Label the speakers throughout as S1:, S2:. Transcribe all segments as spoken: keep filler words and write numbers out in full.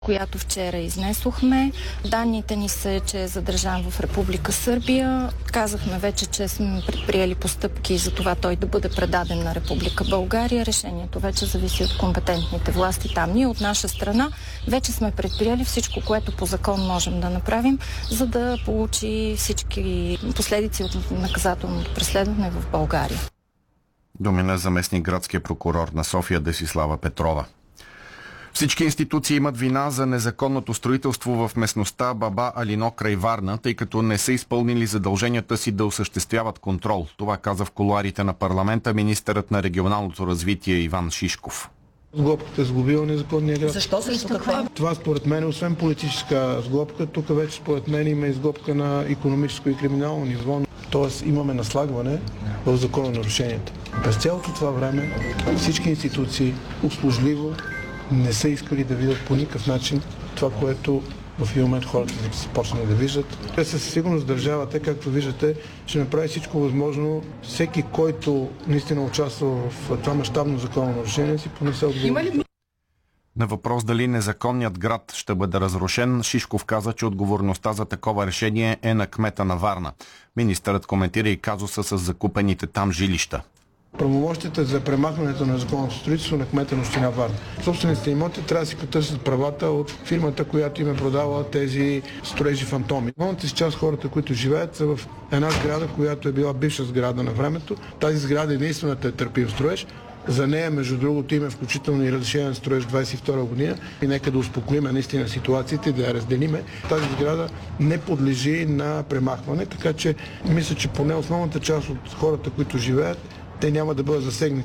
S1: която вчера изнесохме. Данните ни са, че е задържан в Република Сърбия. Казахме вече, че сме предприели постъпки за това той да бъде предаден на Република България. Решението вече зависи от компетентните власти там. Ние от наша страна вече сме предприели всичко, което по закон можем да направим, за да получи всички последици от наказателното преследване в България.
S2: Думи на заместник градския прокурор на София Десислава Петрова. Всички институции имат вина за незаконното строителство в местността Баба Алино край Варна, тъй като не са изпълнили задълженията си да осъществяват контрол. Това каза в кулоарите на парламента министърът на регионалното развитие Иван Шишков.
S3: Сглобката е сглобила незаконния град.
S4: Защо срещу какво?
S3: Това според мен, освен политическа сглобка, тук вече според мен има изглобка на икономическо и криминално ниво. Тоест имаме наслагване в закононарушенията. През цялото това време всички институции услужливо не са искали да видят по никакъв начин това, което в един момент хората са започнали да виждат. Те със сигурност държавата, както виждате, ще направи всичко възможно всеки, който наистина участва в това мащабно законно нарушение, си понесе отговорност.
S2: На въпрос дали незаконният град ще бъде разрушен, Шишков каза, че отговорността за такова решение е на кмета на Варна. Министърът коментира и казуса с закупените там жилища.
S3: Правомощите за премахването на законното строителство на кмета на община Варна. Собствените имоти трябва да си потърсят правата от фирмата, която им е продала тези строежи фантоми. Голямата си част хората, които живеят, са в една сграда, която е била бивша сграда на времето. Тази сграда единствената е търпим строеж. За нея, между другото, има включително и разрешение на строеж двадесет и втора година. И нека да успокоиме наистина ситуацията и да я разделиме. Тази сграда не подлежи на премахване, така че мисля, че поне основната част от хората, които живеят, те няма да бъдат засегнати.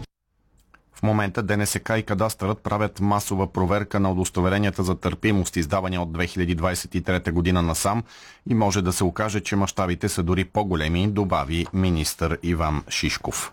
S2: В момента ДНСК и кадастърът правят масова проверка на удостоверенията за търпимост, издавани от две хиляди двадесет и трета година насам, и може да се окаже, че мащабите са дори по-големи, добави министър Иван Шишков.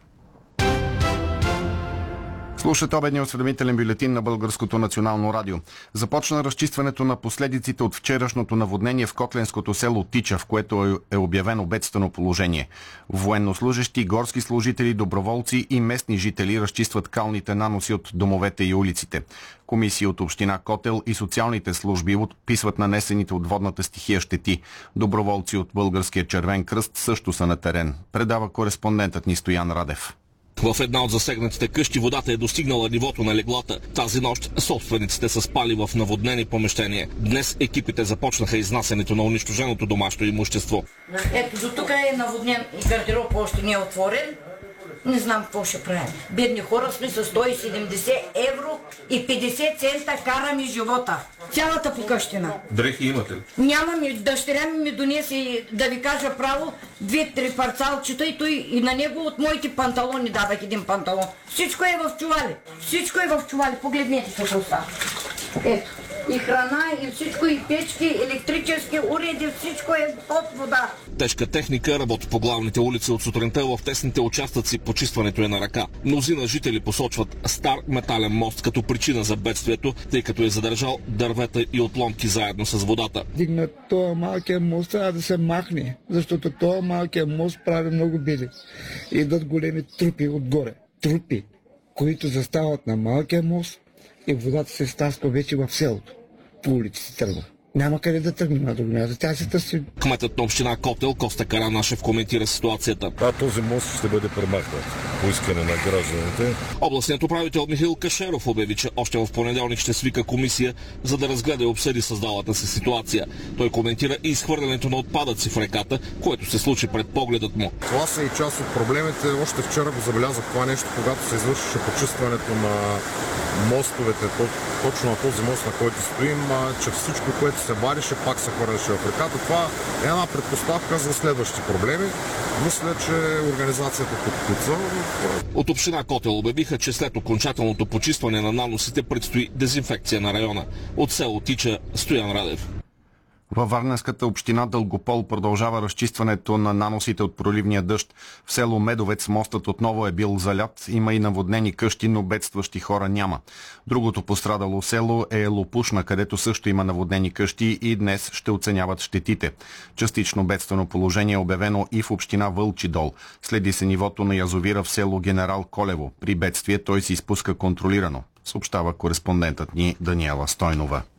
S2: Слушат обедния осведомителен бюлетин на Българското национално радио. Започна разчистването на последиците от вчерашното наводнение в котленското село Тича, в което е обявено бедствено положение. Военнослужещи, горски служители, доброволци и местни жители разчистват калните наноси от домовете и улиците. Комисии от община Котел и социалните служби отписват нанесените от водната стихия щети. Доброволци от Българския червен кръст също са на терен. Предава кореспондентът ни Стоян Радев.
S5: В една от засегнатите къщи водата е достигнала нивото на леглата. Тази нощ собствениците са спали в наводнени помещения. Днес екипите започнаха изнасянето на унищоженото домашно имущество.
S4: Ето до тук е наводнен и гардероб още не е отворен. Не знам какво ще правим. Бедни хора сме с сто и седемдесет евро и петдесет цента караме живота. Цялата покъщина.
S5: Дрехи имате ли?
S4: Нямаме. Дъщеря ми ми донесе, да ви кажа право, две-три парцалчета и той и на него от моите панталони давах един панталон. Всичко е в чували. Всичко е в чували. Погледнете какво става. Ето. И храна, и всичко, и печки, електрически уреди, всичко е под вода.
S5: Тежка техника работи по главните улици от сутринта. В тесните участъци почистването е на ръка. Мнозина жители посочват стар метален мост като причина за бедствието, тъй като е задържал дървета и отломки заедно с водата.
S6: Дигнат този малкия мост трябва да се махне, защото този малкия мост прави много беди. Идват големи трупи отгоре. Трупи, които застават на малкия мост, и водата се стаска вече в селото. По улиците тръгва. Няма къде да тръгне на друго място. Тя се търси.
S5: Кметът на община Котел Коста Каранашев коментира ситуацията.
S7: А този мост ще бъде премахнат по искане на гражданите.
S5: Областният управител Михаил Кашеров обяви, че още в понеделник ще свика комисия, за да разгледа и обсъди създалата се ситуация. Той коментира и изхвърлянето на отпадъци в реката, което се случи пред погледът му.
S7: Това са и част от проблемите. Още вчера го забелязах това нещо, когато се извършваше почистването на мостовете, точно на този мост, на който стоим, че всичко, което се варише, пак се хвърляше в реката. Това е една предпоставка за следващи проблеми. Мисля, че организацията подписва.
S5: От община Котел обявиха, че след окончателното почистване на наносите предстои дезинфекция на района. От село Тича, Стоян Радев.
S2: Във Варненската община Дългопол продължава разчистването на наносите от проливния дъжд. В село Медовец мостът отново е бил залят. Има и наводнени къщи, но бедстващи хора няма. Другото пострадало село е Лопушна, където също има наводнени къщи и днес ще оценяват щетите. Частично бедствено положение е обявено и в община Вълчи дол. Следи се нивото на язовира в село Генерал Колево. При бедствие той се изпуска контролирано, съобщава кореспондентът ни Даниела Стойнова.